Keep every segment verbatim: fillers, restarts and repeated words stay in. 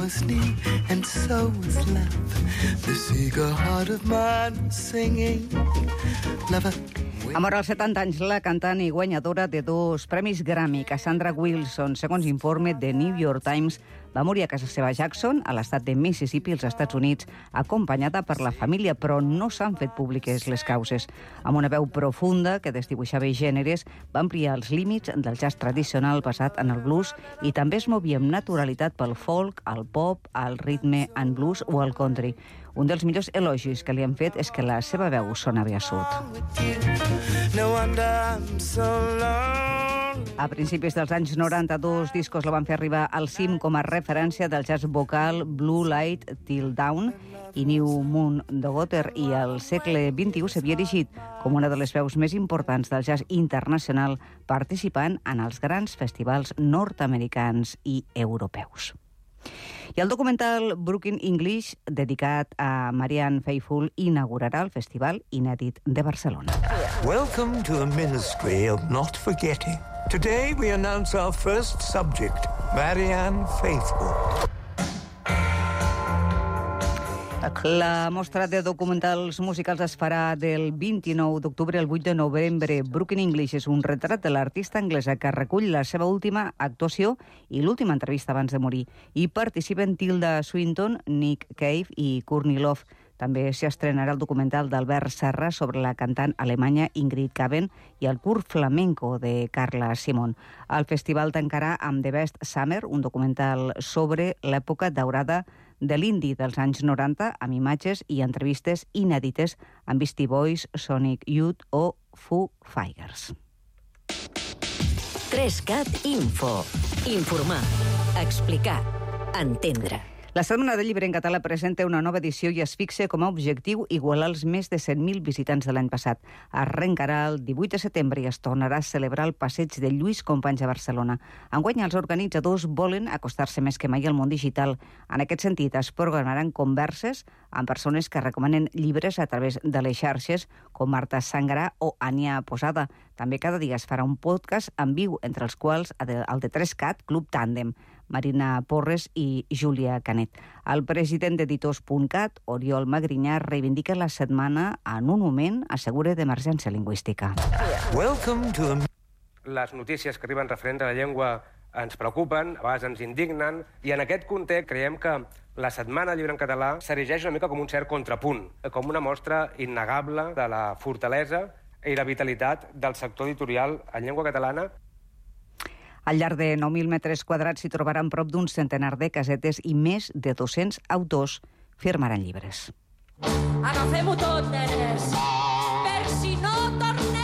was new and so was love. This eager heart of mine singing never. Ha mort als setanta anys la cantant i guanyadora de dos premis Grammy, Cassandra Wilson. Segons informe de New York Times, va morir a casa seva a Jackson, a l'estat de Mississippi, als Estats Units, acompanyada per la família, però no s'han fet públiques les causes. Amb una veu profunda que desdibuixava gèneres, va ampliar els límits del jazz tradicional basat en el blues i també es movia amb naturalitat pel folk, el pop, el ritme and blues o el country. Un dels millors elogis que li han fet és que la seva veu sonava a sud. A principis dels anys noranta, dos discos la van fer arribar al cim com a referència del jazz vocal Blue Light Till Dawn i New Moon de Gotter, i al segle vint-i-u s'havia erigit com una de les veus més importants del jazz internacional, participant en els grans festivals nord-americans i europeus. I el documental Brooking English, dedicat a Marianne Faithfull, inaugurarà el Festival Inèdit de Barcelona. Welcome to the Ministry of Not Forgetting. Today we announce our first subject, Marianne Faithfull. La mostra de documentals musicals es farà del vint-i-nou d'octubre al vuit de novembre. Brooking English és un retrat de l'artista anglesa que recull la seva última actuació i l'última entrevista abans de morir. Hi participen Tilda Swinton, Nick Cave i Courtney Love. També s'hi estrenarà el documental d'Albert Serra sobre la cantant alemanya Ingrid Caben i el curt flamenco de Carla Simon. El festival tancarà amb The Best Summer, un documental sobre l'època daurada de l'indie dels anys noranta, amb imatges i entrevistes inèdites amb Beastie Boys, Sonic Youth o Foo Fighters. tres cat Info. Informar, explicar, entendre. La Setmana del Llibre en Català presenta una nova edició i es fixa com a objectiu igualar els més de cent mil visitants de l'any passat. Arrencarà el divuit de setembre i es tornarà a celebrar el passeig de Lluís Companys a Barcelona. Enguany, els organitzadors volen acostar-se més que mai al món digital. En aquest sentit, es programaran converses amb persones que recomanen llibres a través de les xarxes, com Marta Sangarà o Ània Posada. També cada dia es farà un podcast en viu, entre els quals el de tres cat, Club Tàndem, Marina Porres i Júlia Canet. El president d'Editors punt cat, Oriol Magrinyà, reivindica la setmana en un moment, assegura, d'emergència lingüística. Welcome to the... Les notícies que arriben referents a la llengua ens preocupen, a vegades ens indignen, i en aquest context creiem que la Setmana del Llibre en Català s'erigeix una mica com un cert contrapunt, com una mostra innegable de la fortalesa i la vitalitat del sector editorial en llengua catalana. Al llarg de nou mil metres quadrats s'hi trobaran prop d'un centenar de casetes i més de dos-cents autors firmaran llibres. Agafem-ho tot, nenes, per si no tornem!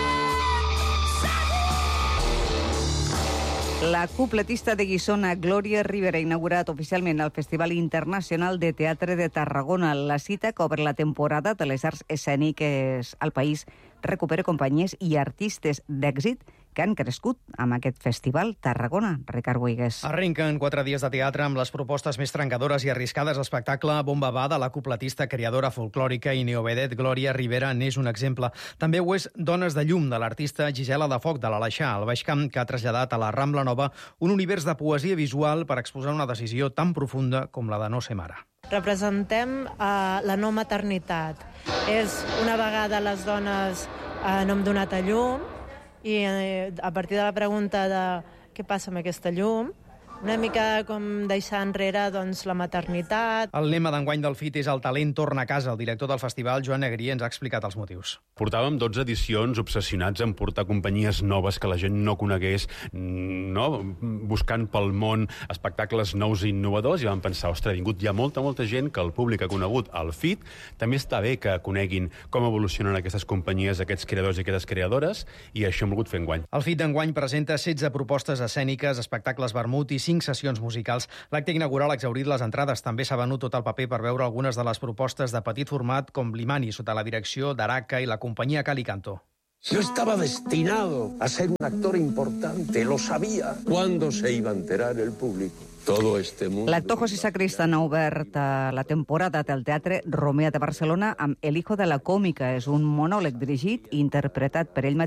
La cupletista de Guissona, Glòria Rivera, ha inaugurat oficialment el Festival Internacional de Teatre de Tarragona. La cita, que obre la temporada de les arts escèniques al país, recupera companyies i artistes d'èxit que han crescut amb aquest festival. Tarragona, Ricard Boigues. Arrenquen quatre dies de teatre amb les propostes més trencadores i arriscades. L'espectacle Bomba Va, de la cupletista, creadora folclòrica i neovedet Glòria Rivera, n'és un exemple. També ho és Dones de Llum, de l'artista Gisela de Foc, de l'Aleixar, al Baix Camp, que ha traslladat a la Rambla Nova un univers de poesia visual per exposar una decisió tan profunda com la de no ser mare. Representem uh, la no maternitat. És una vegada les dones uh, no hem donat a llum, i eh, a partir de la pregunta de què passa amb aquesta llum, una mica com deixar enrere doncs, la maternitat. El lema d'enguany del F I T és el talent torna a casa. El director del festival, Joan Negrí, ens ha explicat els motius. Portàvem dotze edicions obsessionats en portar companyies noves que la gent no conegués, no? Buscant pel món espectacles nous i innovadors, i vam pensar, ostres, ha vingut ja molta, molta gent que el públic ha conegut el F I T. També està bé que coneguin com evolucionen aquestes companyies, aquests creadors i aquestes creadores, i això hem volgut fer enguany. El F I T d'enguany presenta setze propostes escèniques, espectacles vermut i cinc sessions musicals. L'acte inaugural ha exhaurit les entrades. També s'ha venut tot el paper per veure algunes de les propostes de petit format, com Limani, sota la direcció d'Araca i la companyia Calicanto. Yo estaba destinado a ser un actor importante, lo sabía. ¿Cuándo se iba a enterar el público? Todo este mundo... L'actor José Sacristán ha obert la temporada del Teatre Romea de Barcelona amb El hijo de la còmica. És un monòleg dirigit i interpretat per ell mateix